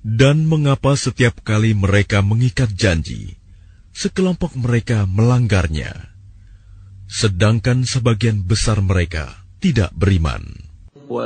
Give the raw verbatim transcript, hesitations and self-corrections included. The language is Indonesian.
Dan mengapa setiap kali mereka mengikat janji, sekelompok mereka melanggarnya, sedangkan sebagian besar mereka tidak beriman.